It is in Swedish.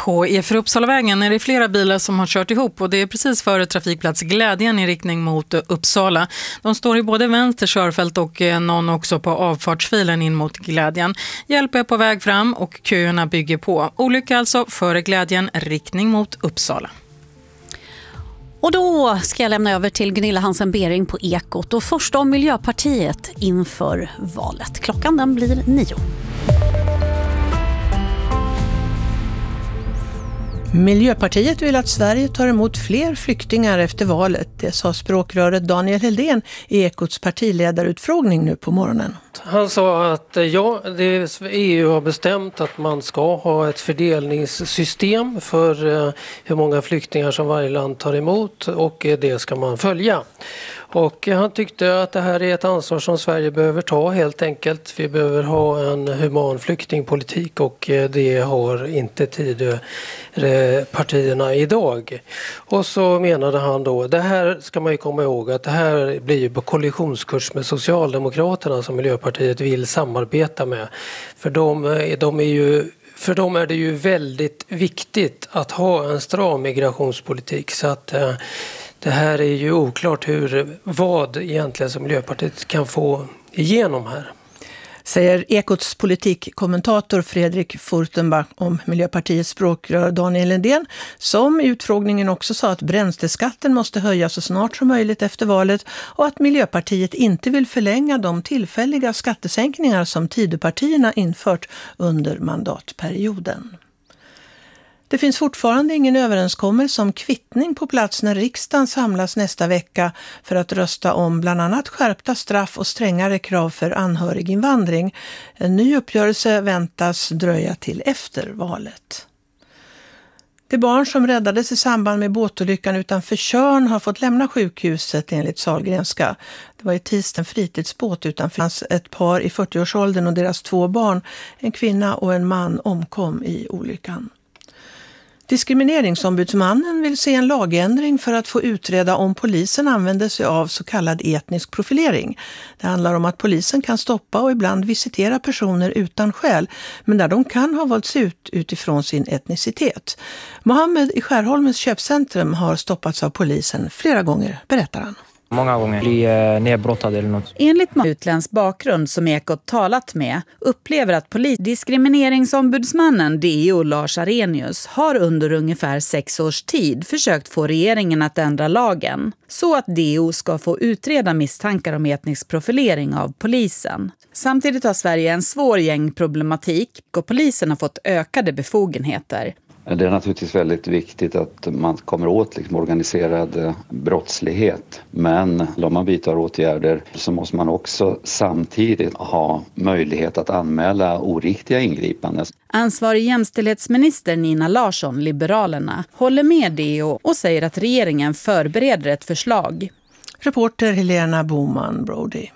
På E4 Uppsalavägen är det flera bilar som har kört ihop och det är precis före trafikplats Glädjen i riktning mot Uppsala. De står i både vänster körfält och någon också på avfartsfilen in mot Glädjen. Hjälp är på väg fram och köerna bygger på. Olycka alltså före Glädjen, riktning mot Uppsala. Och då ska jag lämna över till Gunilla Hansen-Bering på Ekot och först om Miljöpartiet inför valet. Klockan den blir 9. Miljöpartiet vill att Sverige tar emot fler flyktingar efter valet. Det sa språkröret Daniel Heldén i Ekots partiledarutfrågning nu på morgonen. Han sa att EU har bestämt att man ska ha ett fördelningssystem för hur många flyktingar som varje land tar emot och det ska man följa. Och han tyckte att det här är ett ansvar som Sverige behöver ta helt enkelt. Vi behöver ha en human flyktingpolitik och det har inte partierna idag. Och så menade han då, det här ska man ju komma ihåg att det här blir ju på kollisionskurs med Socialdemokraterna som Miljöpartiet vill samarbeta med. För dem är det ju väldigt viktigt att ha en stram migrationspolitik så att det här är ju oklart vad egentligen som Miljöpartiet kan få igenom här. Säger Ekots politikkommentator Fredrik Furtenbach om Miljöpartiets språkrör Daniel Heldén, som i utfrågningen också sa att bränsleskatten måste höjas så snart som möjligt efter valet och att Miljöpartiet inte vill förlänga de tillfälliga skattesänkningar som Tidöpartierna infört under mandatperioden. Det finns fortfarande ingen överenskommelse om kvittning på plats när riksdagen samlas nästa vecka för att rösta om bland annat skärpta straff och strängare krav för anhöriginvandring. En ny uppgörelse väntas dröja till efter valet. Det barn som räddades i samband med båtolyckan utanför Tjörn har fått lämna sjukhuset enligt Sahlgrenska. Det var i tisdag en fritidsbåt utanför ett par i 40-årsåldern och deras 2 barn. En kvinna och en man omkom i olyckan. Diskrimineringsombudsmannen vill se en lagändring för att få utreda om polisen använder sig av så kallad etnisk profilering. Det handlar om att polisen kan stoppa och ibland visitera personer utan skäl, men där de kan ha valts ut utifrån sin etnicitet. Mohammed i Skärholmens köpcentrum har stoppats av polisen flera gånger, berättar han. Många gånger blir nedbrottad eller något. Enligt utländsk bakgrund som Ekot talat med upplever att diskrimineringsombudsmannen DO Lars Arrhenius har under ungefär 6 års tid försökt få regeringen att ändra lagen så att DO ska få utreda misstankar om etnisk profilering av polisen. Samtidigt har Sverige en svår gängproblematik och polisen har fått ökade befogenheter. Det är naturligtvis väldigt viktigt att man kommer åt organiserad brottslighet. Men om man vidtar åtgärder så måste man också samtidigt ha möjlighet att anmäla oriktiga ingripanden. Ansvarig jämställdhetsminister Nina Larsson, Liberalerna, håller med DO och säger att regeringen förbereder ett förslag. Reporter Helena Boman Brody.